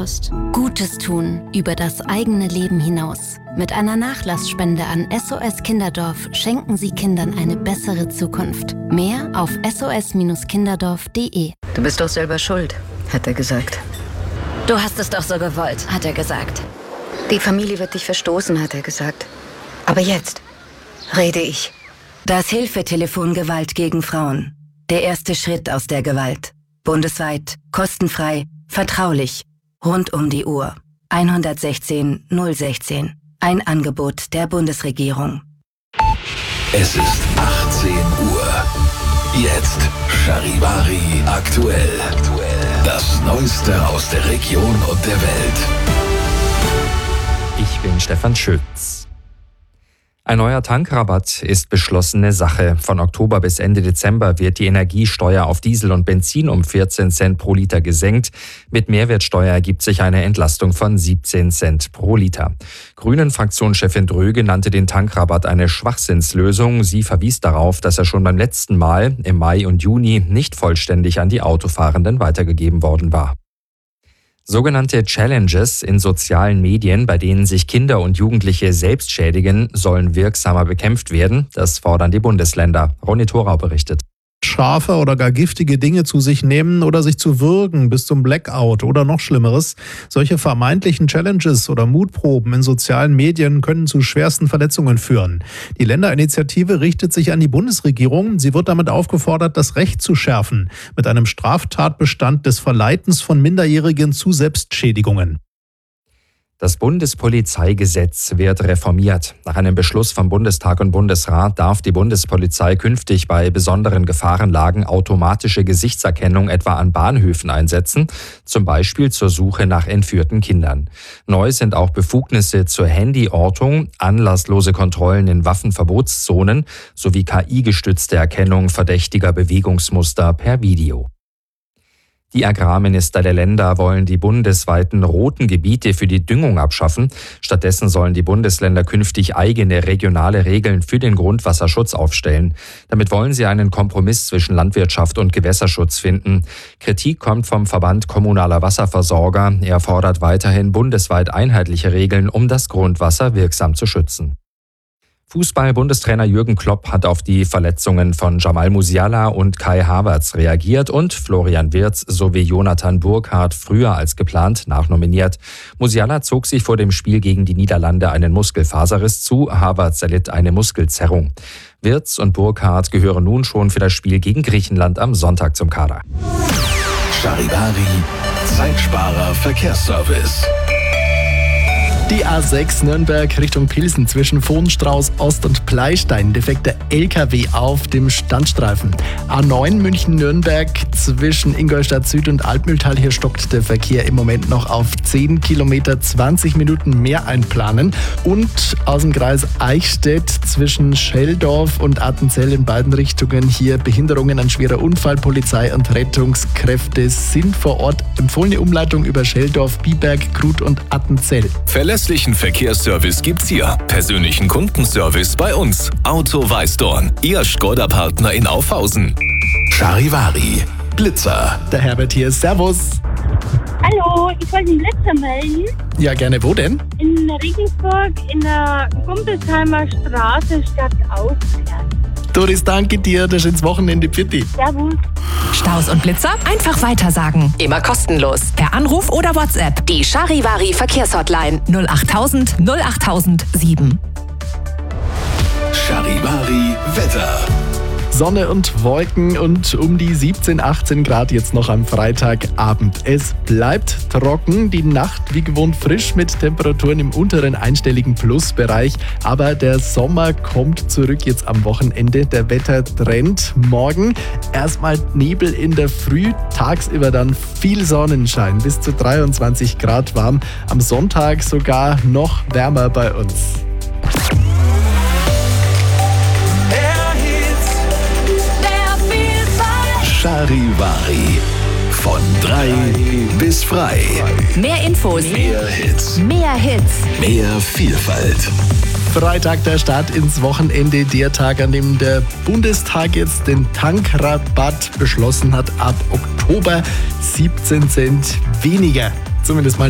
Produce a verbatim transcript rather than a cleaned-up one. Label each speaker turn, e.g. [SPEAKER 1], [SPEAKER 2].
[SPEAKER 1] Trost.
[SPEAKER 2] Gutes tun über das eigene Leben hinaus. Mit einer Nachlassspende an S O S Kinderdorf schenken Sie Kindern eine bessere Zukunft. Mehr auf s o s kinderdorf punkt d e.
[SPEAKER 3] Du bist doch selber schuld, hat er gesagt.
[SPEAKER 2] Du hast es doch so gewollt, hat er gesagt.
[SPEAKER 3] Die Familie wird dich verstoßen, hat er gesagt. Aber jetzt rede ich.
[SPEAKER 4] Das Hilfetelefon Gewalt gegen Frauen. Der erste Schritt aus der Gewalt. Bundesweit, kostenfrei, vertraulich, rund um die Uhr. eins eins sechs null eins sechs. Ein Angebot der Bundesregierung.
[SPEAKER 5] Es ist achtzehn Uhr. Jetzt Charivari aktuell. Das Neueste aus der Region und der Welt.
[SPEAKER 6] Ich bin Stefan Schütz. Ein neuer Tankrabatt ist beschlossene Sache. Von Oktober bis Ende Dezember wird die Energiesteuer auf Diesel und Benzin um vierzehn Cent pro Liter gesenkt. Mit Mehrwertsteuer ergibt sich eine Entlastung von siebzehn Cent pro Liter. Grünen-Fraktionschefin Dröge nannte den Tankrabatt eine Schwachsinnslösung. Sie verwies darauf, dass er schon beim letzten Mal im Mai und Juni nicht vollständig an die Autofahrenden weitergegeben worden war. Sogenannte Challenges in sozialen Medien, bei denen sich Kinder und Jugendliche selbst schädigen, sollen wirksamer bekämpft werden. Das fordern die Bundesländer. Ronny Thorau berichtet.
[SPEAKER 7] Scharfe oder gar giftige Dinge zu sich nehmen oder sich zu würgen bis zum Blackout oder noch Schlimmeres. Solche vermeintlichen Challenges oder Mutproben in sozialen Medien können zu schwersten Verletzungen führen. Die Länderinitiative richtet sich an die Bundesregierung. Sie wird damit aufgefordert, das Recht zu schärfen mit einem Straftatbestand des Verleitens von Minderjährigen zu Selbstschädigungen.
[SPEAKER 6] Das Bundespolizeigesetz wird reformiert. Nach einem Beschluss vom Bundestag und Bundesrat darf die Bundespolizei künftig bei besonderen Gefahrenlagen automatische Gesichtserkennung etwa an Bahnhöfen einsetzen, zum Beispiel zur Suche nach entführten Kindern. Neu sind auch Befugnisse zur Handyortung, anlasslose Kontrollen in Waffenverbotszonen sowie K I-gestützte Erkennung verdächtiger Bewegungsmuster per Video. Die Agrarminister der Länder wollen die bundesweiten roten Gebiete für die Düngung abschaffen. Stattdessen sollen die Bundesländer künftig eigene regionale Regeln für den Grundwasserschutz aufstellen. Damit wollen sie einen Kompromiss zwischen Landwirtschaft und Gewässerschutz finden. Kritik kommt vom Verband Kommunaler Wasserversorger. Er fordert weiterhin bundesweit einheitliche Regeln, um das Grundwasser wirksam zu schützen. Fußball-Bundestrainer Jürgen Klopp hat auf die Verletzungen von Jamal Musiala und Kai Havertz reagiert und Florian Wirtz sowie Jonathan Burkhardt früher als geplant nachnominiert. Musiala zog sich vor dem Spiel gegen die Niederlande einen Muskelfaserriss zu, Havertz erlitt eine Muskelzerrung. Wirtz und Burkhardt gehören nun schon für das Spiel gegen Griechenland am Sonntag zum Kader.
[SPEAKER 5] Charivari, Zeitsparer Verkehrsservice.
[SPEAKER 8] Die A sechs Nürnberg Richtung Pilsen zwischen Vohenstrauß Ost und Pleistein. Defekter L K W auf dem Standstreifen. A neun München-Nürnberg zwischen Ingolstadt Süd und Altmühltal. Hier stockt der Verkehr im Moment noch auf zehn Kilometer, zwanzig Minuten mehr einplanen. Und aus dem Kreis Eichstätt zwischen Scheldorf und Attenzell in beiden Richtungen. Hier Behinderungen, ein schwerer Unfall. Polizei und Rettungskräfte sind vor Ort. Empfohlene Umleitung über Scheldorf, Biberg, Krut und Attenzell.
[SPEAKER 5] Verlässlichen Verkehrsservice gibt's hier. Persönlichen Kundenservice bei uns. Auto Weißdorn. Ihr Skoda-Partner in Aufhausen. Charivari. Blitzer.
[SPEAKER 8] Der Herbert hier. Servus.
[SPEAKER 9] Hallo, ich wollte einen Blitzer melden.
[SPEAKER 8] Ja, gerne. Wo denn?
[SPEAKER 9] In Regensburg, in der Gumpelsheimer Straße, Stadt Auswärts.
[SPEAKER 8] Doris, danke dir. Das ist ins Wochenende. Pfitti.
[SPEAKER 9] Servus.
[SPEAKER 10] Staus und Blitzer? Einfach weitersagen. Immer kostenlos. Per Anruf oder WhatsApp. Die Charivari Verkehrshotline null achttausend null achttausend sieben.
[SPEAKER 5] Charivari Wetter.
[SPEAKER 8] Sonne und Wolken und um die siebzehn, achtzehn Grad jetzt noch am Freitagabend. Es bleibt trocken, die Nacht wie gewohnt frisch mit Temperaturen im unteren einstelligen Plusbereich. Aber der Sommer kommt zurück jetzt am Wochenende. Der Wettertrend morgen erstmal Nebel in der Früh, tagsüber dann viel Sonnenschein, bis zu dreiundzwanzig Grad warm. Am Sonntag sogar noch wärmer bei uns.
[SPEAKER 5] Charivari. Von drei bis frei.
[SPEAKER 10] Mehr Infos.
[SPEAKER 5] Mehr Hits.
[SPEAKER 10] Mehr Hits.
[SPEAKER 5] Mehr Vielfalt.
[SPEAKER 8] Freitag der Start ins Wochenende. Der Tag, an dem der Bundestag jetzt den Tankrabatt beschlossen hat. Ab Oktober siebzehn Cent weniger. Zumindest mal